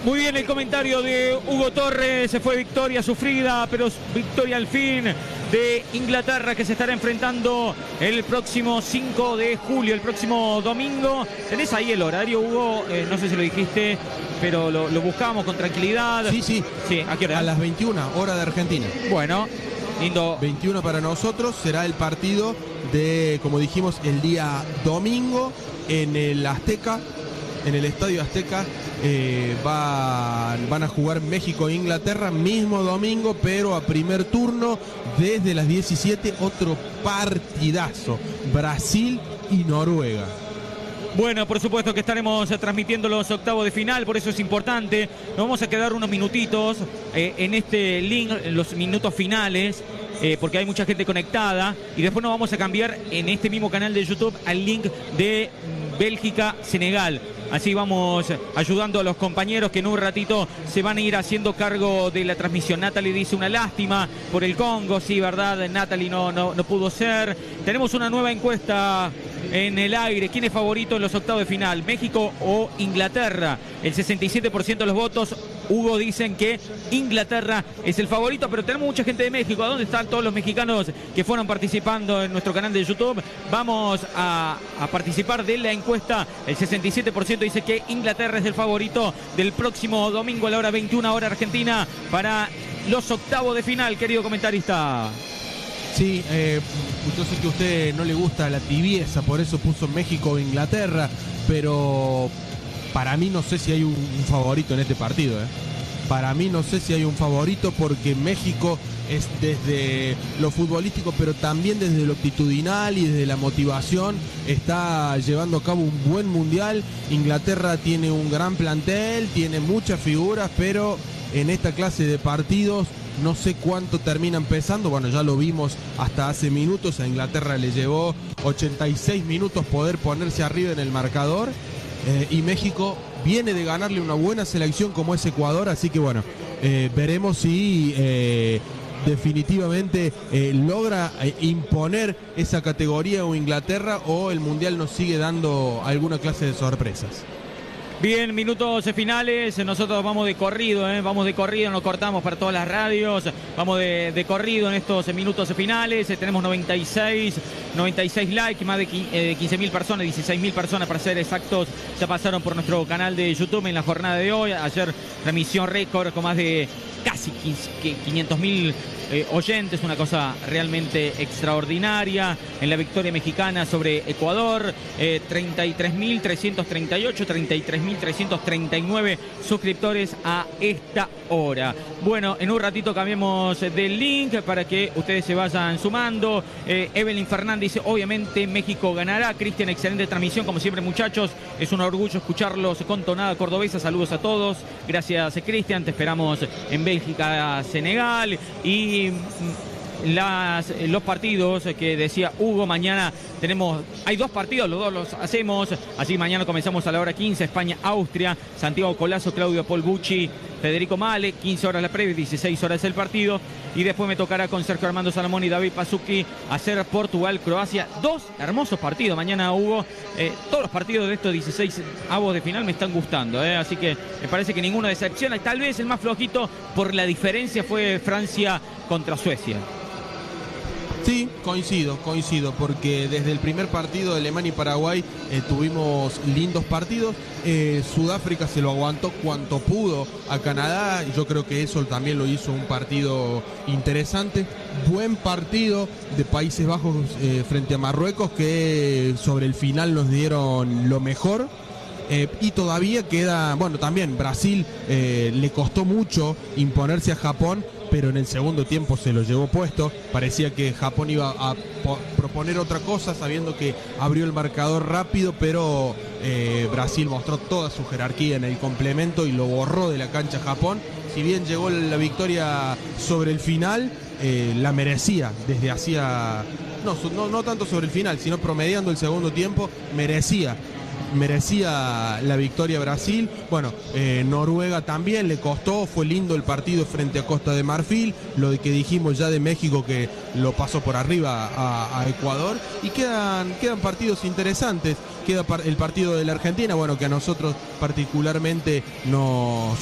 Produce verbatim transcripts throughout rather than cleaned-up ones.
Muy bien el comentario de Hugo Torres, se fue victoria sufrida, pero victoria al fin de Inglaterra, que se estará enfrentando el próximo cinco de julio, el próximo domingo. ¿Tenés ahí el horario, Hugo? Eh, no sé si lo dijiste, pero lo, lo buscamos con tranquilidad. Sí, sí. Sí, ¿a qué hora? A las veintiuna, hora de Argentina. Bueno, lindo. veintiuna para nosotros, será el partido de, como dijimos, el día domingo en el Azteca, en el Estadio Azteca. Eh, va, van a jugar México e Inglaterra mismo domingo, pero a primer turno desde las diecisiete, otro partidazo, Brasil y Noruega. Bueno, por supuesto que estaremos transmitiendo los octavos de final, por eso es importante. Nos vamos a quedar unos minutitos eh, en este link, en los minutos finales, eh, porque hay mucha gente conectada. Y después nos vamos a cambiar en este mismo canal de YouTube al link de Bélgica-Senegal. Así vamos ayudando a los compañeros que en un ratito se van a ir haciendo cargo de la transmisión. Natalie dice una lástima por el Congo. Sí, verdad, Natalie no, no, no pudo ser. Tenemos una nueva encuesta en el aire. ¿Quién es favorito en los octavos de final? ¿México o Inglaterra? El sesenta y siete por ciento de los votos, Hugo, dicen que Inglaterra es el favorito, pero tenemos mucha gente de México. ¿A dónde están todos los mexicanos que fueron participando en nuestro canal de YouTube? Vamos a, a participar de la encuesta. El sesenta y siete por ciento dice que Inglaterra es el favorito del próximo domingo a la hora veintiuna, hora argentina, para los octavos de final, querido comentarista. Sí, eh, yo sé que a usted no le gusta la tibieza, por eso puso México o Inglaterra, pero para mí no sé si hay un, un favorito en este partido. ¿eh? Para mí no sé si hay un favorito, porque México es desde lo futbolístico, pero también desde lo actitudinal y desde la motivación está llevando a cabo un buen mundial. Inglaterra tiene un gran plantel, tiene muchas figuras, pero en esta clase de partidos no sé cuánto termina empezando. Bueno, ya lo vimos hasta hace minutos. A Inglaterra le llevó ochenta y seis minutos poder ponerse arriba en el marcador. Eh, y México viene de ganarle una buena selección como es Ecuador. Así que bueno, eh, veremos si eh, definitivamente eh, logra eh, imponer esa categoría o Inglaterra, o el Mundial nos sigue dando alguna clase de sorpresas. Bien, minutos finales, nosotros vamos de corrido, ¿eh? vamos de corrido, nos cortamos para todas las radios, vamos de, de corrido en estos minutos finales. Tenemos noventa y seis likes, más de quince mil personas, dieciséis mil personas para ser exactos, ya pasaron por nuestro canal de YouTube en la jornada de hoy. Ayer transmisión récord con más de casi quinientos mil eh, oyentes, una cosa realmente extraordinaria en la victoria mexicana sobre Ecuador. eh, treinta y tres mil trescientos treinta y ocho, treinta y tres mil trescientos treinta y nueve suscriptores a esta hora. Bueno, en un ratito cambiemos del link para que ustedes se vayan sumando. eh, Evelyn Fernández dice, obviamente México ganará. Cristian, excelente transmisión como siempre, muchachos, es un orgullo escucharlos con tonada cordobesa. Saludos a todos, gracias Cristian, te esperamos en Bélgica, Senegal. Y Las, los partidos que decía Hugo, mañana tenemos, hay dos partidos, los dos los hacemos, así mañana comenzamos a la hora quince, España, Austria, Santiago Colazo, Claudio Polbucci, Federico Male, quince horas la previa, dieciséis horas el partido, y después me tocará con Sergio Armando Salamón y David Pazuki hacer Portugal, Croacia, dos hermosos partidos mañana, Hugo. eh, todos los partidos de estos dieciséis avos de final me están gustando, eh, así que me parece que ninguno decepciona, tal vez el más flojito por la diferencia fue Francia contra Suecia. Sí, coincido, coincido, porque desde el primer partido de Alemania y Paraguay eh, tuvimos lindos partidos. eh, Sudáfrica se lo aguantó cuanto pudo a Canadá, yo creo que eso también lo hizo un partido interesante. Buen partido de Países Bajos eh, frente a Marruecos, que sobre el final nos dieron lo mejor. Eh, y todavía queda, bueno, también Brasil eh, le costó mucho imponerse a Japón, pero en el segundo tiempo se lo llevó puesto. Parecía que Japón iba a proponer otra cosa, sabiendo que abrió el marcador rápido, pero eh, Brasil mostró toda su jerarquía en el complemento y lo borró de la cancha Japón. Si bien llegó la victoria sobre el final, eh, la merecía desde hacía, no, no, no tanto sobre el final, sino promediando el segundo tiempo, merecía merecía la victoria Brasil. Bueno, eh, Noruega también le costó, fue lindo el partido frente a Costa de Marfil, lo de que dijimos ya de México que lo pasó por arriba a, a Ecuador, y quedan, quedan partidos interesantes. Queda par el partido de la Argentina, bueno, que a nosotros particularmente nos...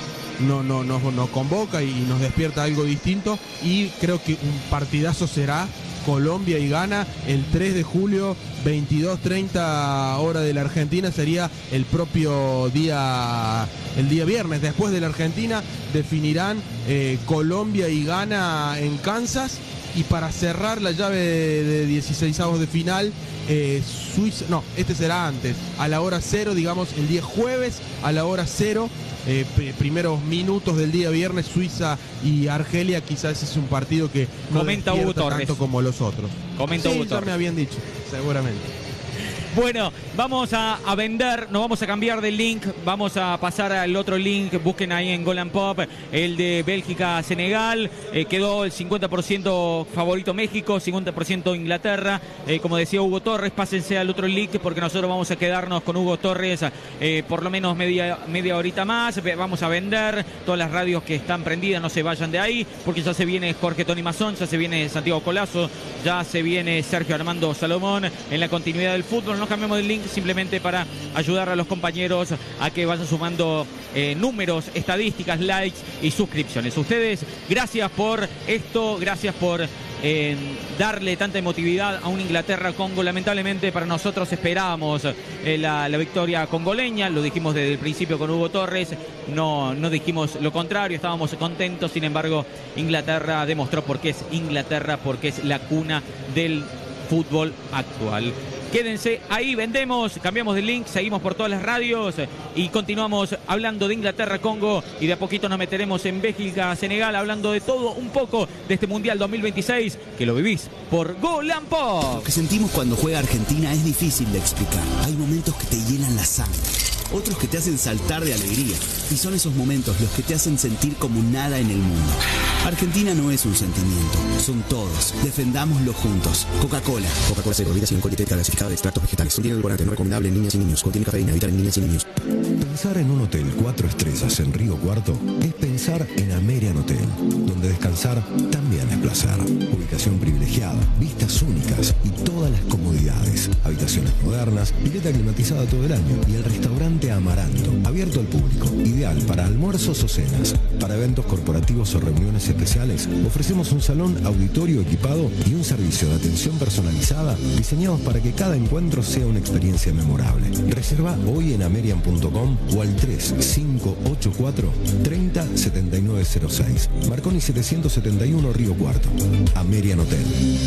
No, no, no, nos convoca y nos despierta algo distinto, y creo que un partidazo será Colombia y Ghana el tres de julio, veintidós treinta hora de la Argentina, sería el propio día, el día viernes. Después de la Argentina definirán eh, Colombia y Ghana en Kansas, y para cerrar la llave de, de dieciseisavos de final, eh, Suiza, no, este será antes, a la hora cero, digamos el día jueves a la hora cero. Eh, primeros minutos del día viernes, Suiza y Argelia. Quizás es un partido que no comenta Hugo Torres tanto como los otros. Comenta sí, Hugo ya Torres. me habían dicho, seguramente. Bueno, vamos a, a vender, nos vamos a cambiar de link, vamos a pasar al otro link, busquen ahí en Golan Pop, el de Bélgica-Senegal, eh, quedó el cincuenta por ciento favorito México, cincuenta por ciento Inglaterra, eh, como decía Hugo Torres, pásense al otro link porque nosotros vamos a quedarnos con Hugo Torres eh, por lo menos media, media horita más, vamos a vender todas las radios que están prendidas, no se vayan de ahí, porque ya se viene Jorge Tony Mazón, ya se viene Santiago Colazo, ya se viene Sergio Armando Salomón en la continuidad del fútbol. No cambiamos el link simplemente para ayudar a los compañeros a que vayan sumando eh, números, estadísticas, likes y suscripciones. Ustedes, gracias por esto, gracias por eh, darle tanta emotividad a un Inglaterra-Congo. Lamentablemente para nosotros esperábamos eh, la, la victoria congoleña, lo dijimos desde el principio con Hugo Torres, no, no dijimos lo contrario, estábamos contentos. Sin embargo, Inglaterra demostró por qué es Inglaterra, porque es la cuna del fútbol actual. Quédense ahí, vendemos, cambiamos de link, seguimos por todas las radios y continuamos hablando de Inglaterra-Congo, y de a poquito nos meteremos en Bélgica-Senegal, hablando de todo un poco de este Mundial dos mil veintiséis, que lo vivís por Golan Pop. Lo que sentimos cuando juega Argentina es difícil de explicar. Hay momentos que te llenan la sangre, otros que te hacen saltar de alegría, y son esos momentos los que te hacen sentir como nada en el mundo. Argentina no es un sentimiento, son todos. Defendámoslo juntos. Coca-Cola. Coca-Cola cero, bebida sin alcohol, dietética gasificada de extractos vegetales. Contiene edulcorante, no recomendable en niñas y niños. Contiene cafeína, evitar en niñas y niños. Pensar en un hotel cuatro estrellas en Río Cuarto es pensar en Amerian Hotel, donde descansar también es placer. Ubicación privilegiada, vistas únicas y todas las comodidades. Habitaciones modernas, pileta climatizada todo el año y el restaurante Amaranto, abierto al público, ideal para almuerzos o cenas. Para eventos corporativos o reuniones especiales, ofrecemos un salón auditorio equipado y un servicio de atención personalizada diseñados para que cada encuentro sea una experiencia memorable. Reserva hoy en amerian punto com o al tres cinco ocho cuatro, treinta, setenta y nueve cero seis. Marconi setecientos setenta y uno, Río Cuarto. Amerian Hotel.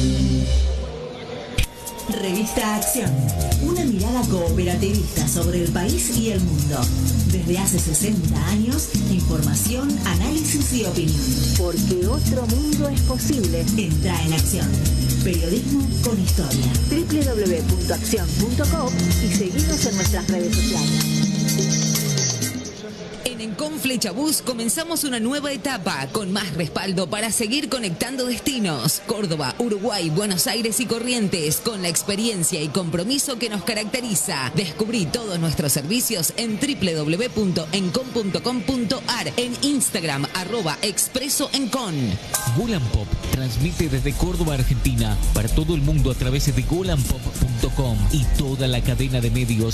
Revista Acción, una mirada cooperativista sobre el país y el mundo. Desde hace sesenta años, información, análisis y opinión. Porque otro mundo es posible. Entra en Acción. Periodismo con historia. doble u doble u doble u punto acción punto com y seguinos en nuestras redes sociales. En Encon Flechabús comenzamos una nueva etapa con más respaldo para seguir conectando destinos. Córdoba, Uruguay, Buenos Aires y Corrientes, con la experiencia y compromiso que nos caracteriza. Descubrí todos nuestros servicios en doble u doble u doble u punto encon punto com punto ar, en Instagram arroba expreso encon. Golan Pop transmite desde Córdoba, Argentina, para todo el mundo a través de golan pop punto com y toda la cadena de medios